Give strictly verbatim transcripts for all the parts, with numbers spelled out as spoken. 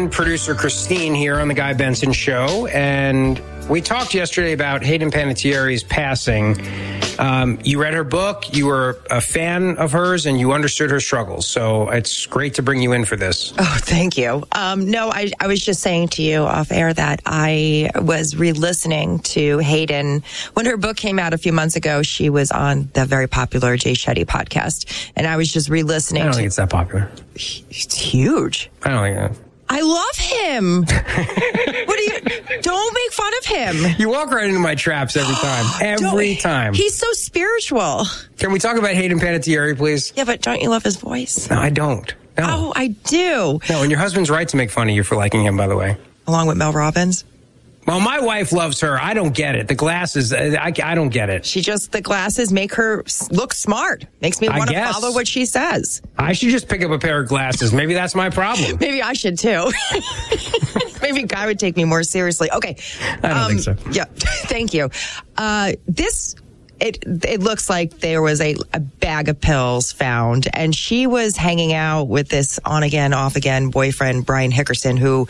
Benson, producer Christine here on The Guy Benson Show. And we talked yesterday about Hayden Panettiere's passing. Um, you read her book, you were a fan of hers, and you understood her struggles. So it's great to bring you in for this. Oh, thank you. Um, no, I, I was just saying to you off air that I was re-listening to Hayden. When her book came out a few months ago, she was on the very popular Jay Shetty podcast. And I was just re-listening. I don't to, think it's that popular. It's huge. I don't think that. I love him. What do you? Don't make fun of him. You walk right into my traps every time. Every Don't, time. He's so spiritual. Can we talk about Hayden Panettiere, please? Yeah, but don't you love his voice? No, I don't. No. Oh, I do. No, and your husband's right to make fun of you for liking him, by the way. Along with Mel Robbins. Well, my wife loves her. I don't get it. The glasses, I, I don't get it. She just, the glasses make her look smart. Makes me want to follow what she says. I should just pick up a pair of glasses. Maybe that's my problem. Maybe I should too. Maybe Guy would take me more seriously. Okay. I don't um, think so. Yeah. Thank you. Uh, this, it, it looks like there was a, a bag of pills found, and she was hanging out with this on again, off again boyfriend, Brian Hickerson, who,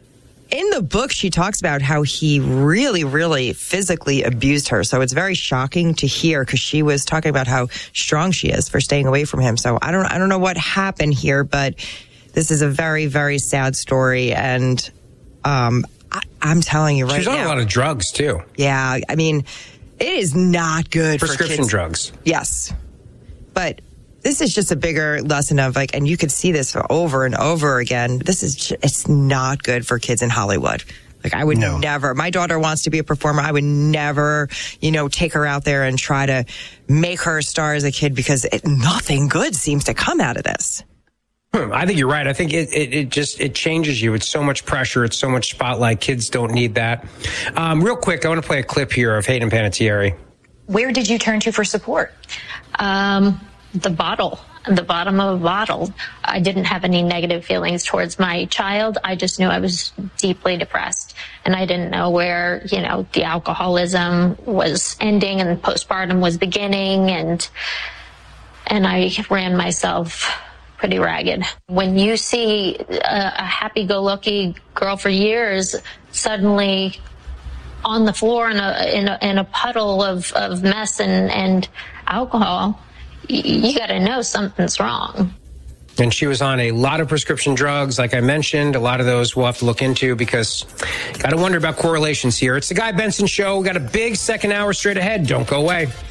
in the book, she talks about how he really, really physically abused her. So it's very shocking to hear, because she was talking about how strong she is for staying away from him. So I don't, I don't know what happened here, but this is a very, very sad story. And um, I, I'm telling you right now. She's on a lot of drugs, too. Yeah. I mean, it is not good for kids. Prescription drugs. Yes. But this is just a bigger lesson of like, and you could see this over and over again. This is, just, it's not good for kids in Hollywood. Like I would no. never, my daughter wants to be a performer. I would never, you know, take her out there and try to make her a star as a kid, because it, nothing good seems to come out of this. I think you're right. I think it, it, it just, it changes you. It's so much pressure. It's so much spotlight. Kids don't need that. Um, real quick, I want to play a clip here of Hayden Panettiere. Where did you turn to for support? Um, the bottle, the bottom of a bottle. I didn't have any negative feelings towards my child. I just knew I was deeply depressed, and I didn't know where, you know, the alcoholism was ending and postpartum was beginning, and and I ran myself pretty ragged. When you see a, a happy-go-lucky girl for years suddenly on the floor in a in a, in a puddle of, of mess and, and alcohol, you got to know something's wrong. And she was on a lot of prescription drugs, like I mentioned. A lot of those we'll have to look into, because got to wonder about correlations here. It's the Guy Benson Show. We got a big second hour straight ahead. Don't go away.